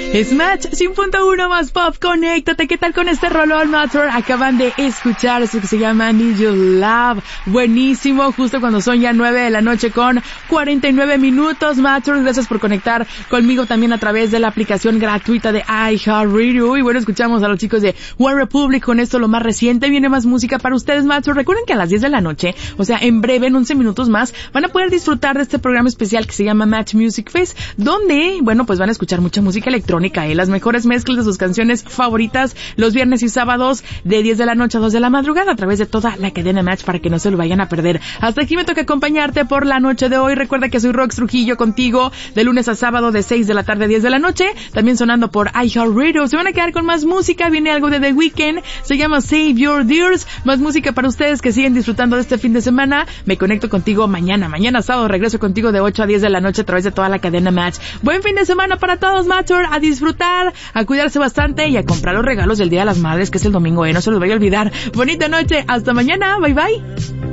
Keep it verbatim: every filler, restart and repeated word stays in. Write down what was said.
Es Match cien punto uno más pop, conéctate. ¿Qué tal con este rolón, Matter? Acaban de escuchar eso que se llama Need Your Love. Buenísimo, justo cuando son ya nueve de la noche con cuarenta y nueve minutos, Matter. Gracias por conectar conmigo también a través de la aplicación gratuita de iHeartRadio. Y bueno, escuchamos a los chicos de One Republic con esto, lo más reciente. Viene más música para ustedes, Matter. Recuerden que a las diez de la noche, o sea, en breve, en once minutos más, van a poder disfrutar de este programa especial que se llama Match Music Fest, donde, bueno, pues van a escuchar mucha música electrónica, ¿eh? Las mejores mezclas de sus canciones favoritas los viernes y sábados de diez de la noche a dos de la madrugada a través de toda la cadena Match para que no se lo vayan a perder. Hasta aquí me toca acompañarte por la noche de hoy. Recuerda que soy Rox Trujillo contigo de lunes a sábado de seis de la tarde a diez de la noche, también sonando por iHeartRadio. Se van a quedar con más música, viene algo de The Weeknd, se llama Save Your Tears, más música para ustedes que siguen disfrutando de este fin de semana. Me conecto contigo mañana, mañana sábado regreso contigo de ocho a diez de la noche a través de toda la cadena Match. Buen fin de semana para todos, Matter, a disfrutar, a cuidarse bastante y a comprar los regalos del Día de las Madres, que es el domingo, eh, no se los vaya a olvidar. Bonita noche, hasta mañana, bye bye.